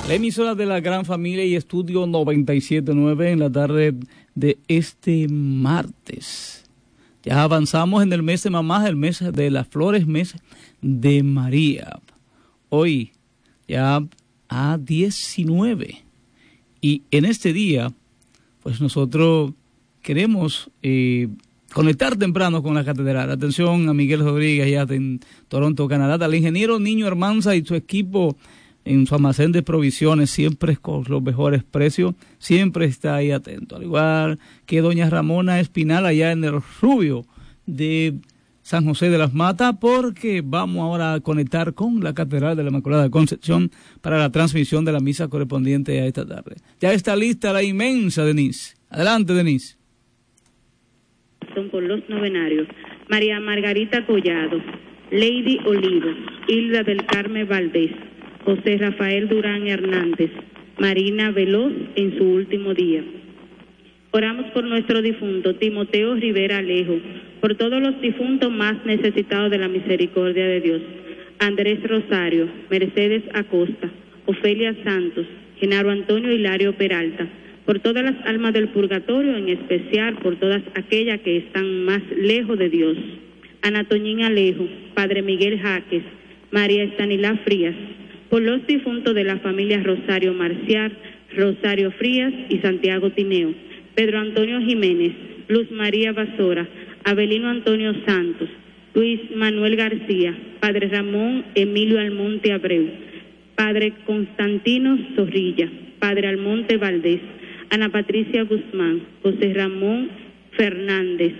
La emisora de la gran familia y estudio 97.9 en la tarde de este martes. Ya avanzamos en el mes de mamá, el mes de las flores, mes de María. Hoy ya a 19. Y en este día, pues nosotros queremos conectar temprano con la catedral. Atención a Miguel Rodríguez, ya en Toronto, Canadá, al ingeniero Niño Hermanza y su equipo en su almacén de provisiones, siempre con los mejores precios, siempre está ahí atento. Al igual que doña Ramona Espinal allá en el Rubio de San José de las Matas, porque vamos ahora a conectar con la Catedral de la Inmaculada Concepción para la transmisión de la misa correspondiente a esta tarde. Ya está lista la inmensa Denise. Adelante, Denise. Son por los novenarios: María Margarita Collado, Lady Olivo, Hilda del Carmen Valdés, José Rafael Durán Hernández, Marina Veloz en su último día. Oramos por nuestro difunto Timoteo Rivera Alejo, por todos los difuntos más necesitados de la misericordia de Dios: Andrés Rosario, Mercedes Acosta, Ofelia Santos, Genaro Antonio Hilario Peralta, por todas las almas del purgatorio, en especial por todas aquellas que están más lejos de Dios: Ana Toñín Alejo, Padre Miguel Jaques, María Estanilá Frías, por los difuntos de la familia Rosario Marcial, Rosario Frías y Santiago Tineo, Pedro Antonio Jiménez, Luz María Basora, Abelino Antonio Santos, Luis Manuel García, Padre Ramón Emilio Almonte Abreu, Padre Constantino Zorrilla, Padre Almonte Valdés, Ana Patricia Guzmán, José Ramón Fernández,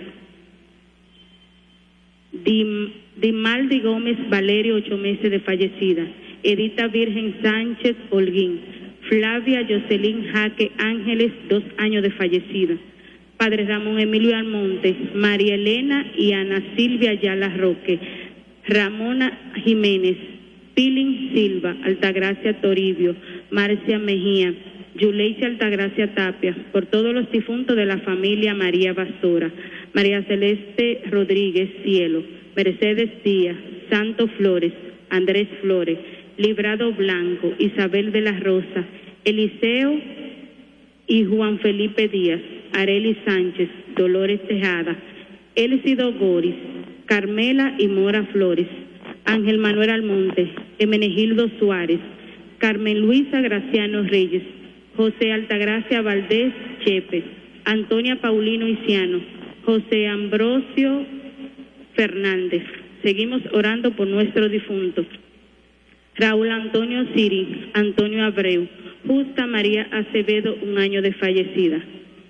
Dimaldi Gómez Valerio, 8 meses de fallecida, Edita Virgen Sánchez Holguín, Flavia Jocelyn Jaque Ángeles, 2 años de fallecida, Padre Ramón Emilio Almonte, María Elena y Ana Silvia Ayala Roque, Ramona Jiménez, Pilín Silva, Altagracia Toribio, Marcia Mejía, Yuleisia Altagracia Tapia, por todos los difuntos de la familia María Basora, María Celeste Rodríguez Cielo, Mercedes Díaz, Santo Flores, Andrés Flores, Librado Blanco, Isabel de la Rosa, Eliseo y Juan Felipe Díaz, Arely Sánchez, Dolores Tejada, Elcido Boris, Carmela y Mora Flores, Ángel Manuel Almonte, Emenegildo Suárez, Carmen Luisa Graciano Reyes, José Altagracia Valdés Chepe, Antonia Paulino Iciano, José Ambrosio Fernández. Seguimos orando por nuestros difuntos: Raúl Antonio Siri, Antonio Abreu, Justa María Acevedo, 1 año de fallecida,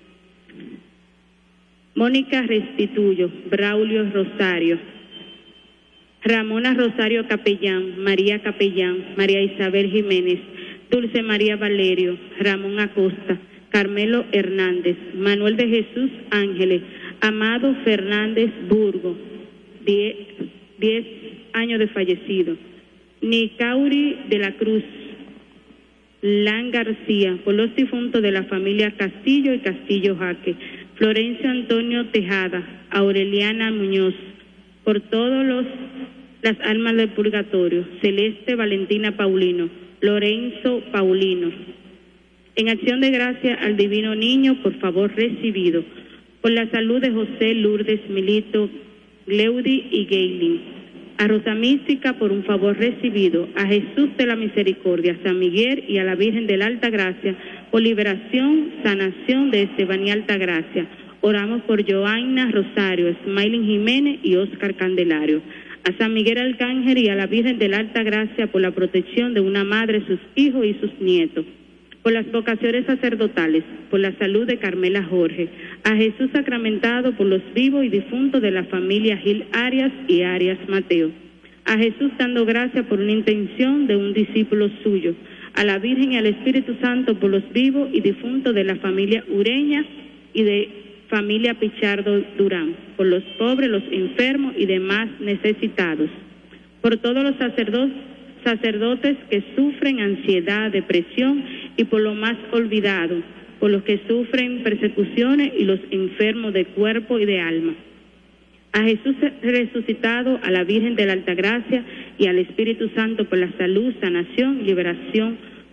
Mónica Restituyo, Braulio Rosario, Ramona Rosario Capellán, María Capellán, María Isabel Jiménez, Dulce María Valerio, Ramón Acosta, Carmelo Hernández, Manuel de Jesús Ángeles, Amado Fernández Burgo, 10 años de fallecido, Nicauri de la Cruz, Lan García, por los difuntos de la familia Castillo y Castillo Jaque, Florencio Antonio Tejada, Aureliana Muñoz, por todos las almas del purgatorio: Celeste Valentina Paulino, Lorenzo Paulino. En acción de gracia al Divino Niño, por favor recibido, por la salud de José Lourdes Milito, Gleudi y Gaylin, a Rosa Mística por un favor recibido, a Jesús de la Misericordia, a San Miguel y a la Virgen de la Alta Gracia por liberación, sanación de Estebanía Altagracia. Oramos por Joanna Rosario, Smiling Jiménez y Oscar Candelario, a San Miguel Arcángel y a la Virgen de la Alta Gracia por la protección de una madre, sus hijos y sus nietos, por las vocaciones sacerdotales, por la salud de Carmela Jorge, a Jesús sacramentado por los vivos y difuntos de la familia Gil Arias y Arias Mateo, a Jesús dando gracia por una intención de un discípulo suyo, a la Virgen y al Espíritu Santo por los vivos y difuntos de la familia Ureña y de familia Pichardo Durán, por los pobres, los enfermos y demás necesitados, por todos los sacerdotes que sufren ansiedad, depresión y por lo más olvidado, por los que sufren persecuciones y los enfermos de cuerpo y de alma, a Jesús resucitado, a la Virgen de la Altagracia y al Espíritu Santo por la salud, sanación, liberación,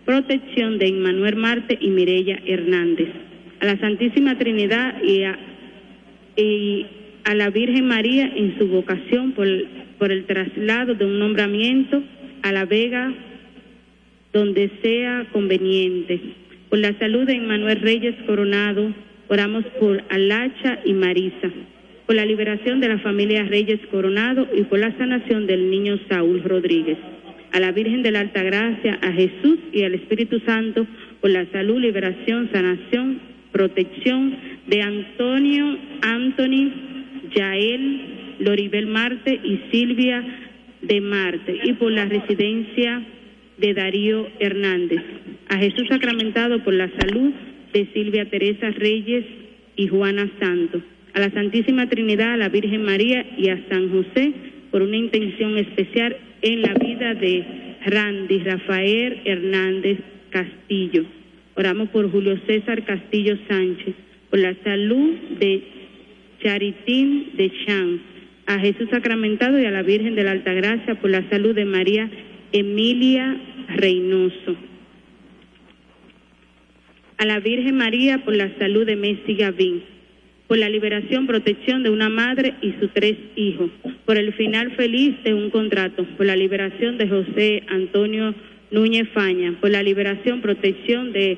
protección de Emmanuel Marte y Mireya Hernández. A la Santísima Trinidad y a la Virgen María en su vocación por el traslado de un nombramiento a La Vega donde sea conveniente. Por la salud de Emmanuel Reyes Coronado, oramos por Alacha y Marisa, por la liberación de la familia Reyes Coronado y por la sanación del niño Saúl Rodríguez. A la Virgen de la Altagracia, a Jesús y al Espíritu Santo, por la salud, liberación, sanación, protección de Anthony, Yael, Loribel Marte y Silvia de Marte, y por la residencia de Darío Hernández. A Jesús sacramentado por la salud de Silvia Teresa Reyes y Juana Santos. A la Santísima Trinidad, a la Virgen María y a San José por una intención especial en la vida de Randy Rafael Hernández Castillo. Oramos por Julio César Castillo Sánchez, por la salud de Charitín de Chan. A Jesús sacramentado y a la Virgen de la Altagracia por la salud de María Emilia Reynoso. A la Virgen María por la salud de Messi Gavín, por la liberación, protección de una madre y sus 3 hijos, por el final feliz de un contrato, por la liberación de José Antonio Núñez Faña, por la liberación, protección de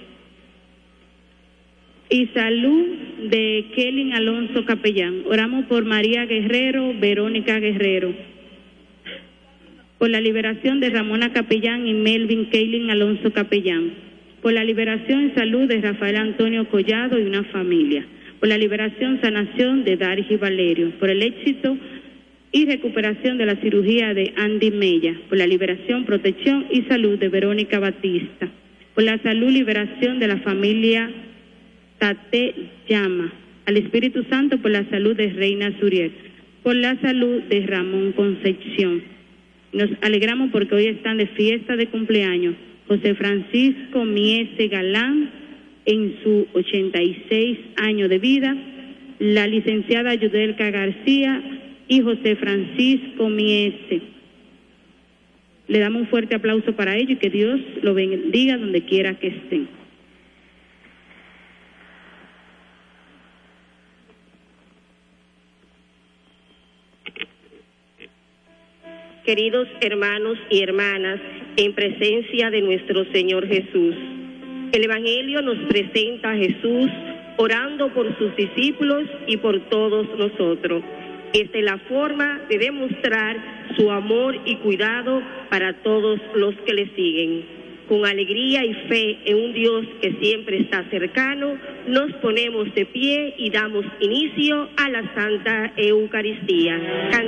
y salud de Kelly Alonso Capellán. Oramos por María Guerrero, Verónica Guerrero, por la liberación de Ramona Capellán y Melvin Kelly Alonso Capellán, por la liberación y salud de Rafael Antonio Collado y una familia, por la liberación, sanación de Dargi Valerio, por el éxito y recuperación de la cirugía de Andy Mella, por la liberación, protección y salud de Verónica Batista, por la salud, liberación de la familia Tate Llama, al Espíritu Santo por la salud de Reina Suriel, por la salud de Ramón Concepción. Nos alegramos porque hoy están de fiesta de cumpleaños José Francisco Miese Galán en su 86 años de vida, la licenciada Yudelka García y José Francisco Miese. Le damos un fuerte aplauso para ellos y que Dios lo bendiga donde quiera que estén. Queridos hermanos y hermanas, en presencia de nuestro Señor Jesús, el Evangelio nos presenta a Jesús orando por sus discípulos y por todos nosotros. Esta es la forma de demostrar su amor y cuidado para todos los que le siguen. Con alegría y fe en un Dios que siempre está cercano, nos ponemos de pie y damos inicio a la Santa Eucaristía.